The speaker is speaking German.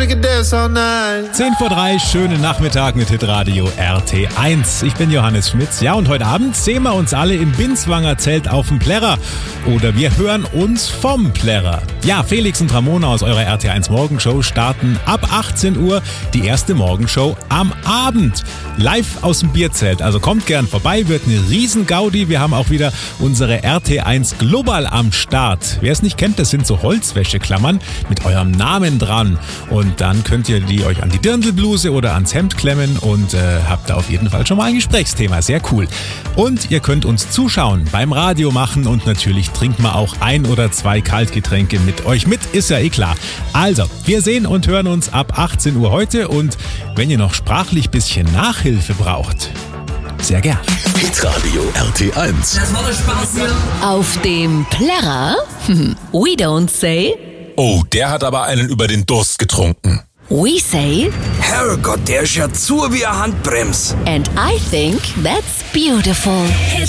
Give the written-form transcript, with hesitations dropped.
we could dance all night. 10:03, schönen Nachmittag mit Hitradio RT1. Ich bin Johannes Schmitz. Ja, und heute Abend sehen wir uns alle im Binswanger Zelt auf dem Plärrer. Oder wir hören uns vom Plärrer. Ja, Felix und Ramona aus eurer RT1 Morgenshow starten ab 18 Uhr die erste Morgenshow am Abend. Live aus dem Bierzelt. Also kommt gern vorbei, wird eine Riesengaudi. Wir haben auch wieder unsere RT1 Global am Start. Wer es nicht kennt, das sind so Holzwäscheklammern mit eurem Namen dran. Und dann könnt ihr die euch an die Dirndlbluse oder ans Hemd klemmen und habt da auf jeden Fall schon mal ein Gesprächsthema. Sehr cool. Und ihr könnt uns zuschauen, beim Radio machen und natürlich trinken wir auch 1 oder 2 Kaltgetränke mit euch mit, ist ja eh klar. Also, wir sehen und hören uns ab 18 Uhr heute und wenn ihr noch sprachlich bisschen Nachhilfe braucht, sehr gern. Hitradio RT1. Das war der Spaß hier. Auf dem Plärrer? We don't say. Oh, der hat aber einen über den Durst getrunken. We say. Herrgott, der ist ja zu wie eine Handbrems. And I think that's beautiful.